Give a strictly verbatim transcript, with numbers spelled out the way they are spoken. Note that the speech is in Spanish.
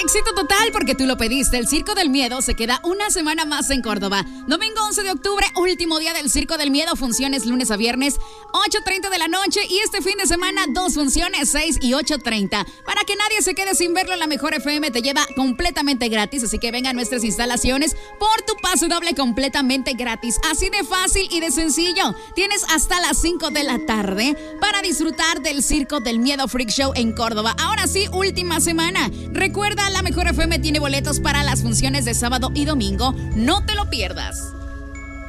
Éxito total porque tú lo pediste. El Circo del Miedo se queda una semana más en Córdoba. Domingo once de octubre, último día del Circo del Miedo. Funciones lunes a viernes, ocho treinta de la noche. Y este fin de semana, dos funciones, seis y ocho treinta. Para que nadie se quede sin verlo, la Mejor F M te lleva completamente gratis. Así que venga a nuestras instalaciones por tu pase doble completamente gratis. Así de fácil y de sencillo. Tienes hasta las cinco de la tarde para disfrutar del Circo del Miedo Freak Show en Córdoba. Ahora sí, última semana. Recuerda, la Mejor F M tiene boletos para las funciones de sábado y domingo. No te lo pierdas.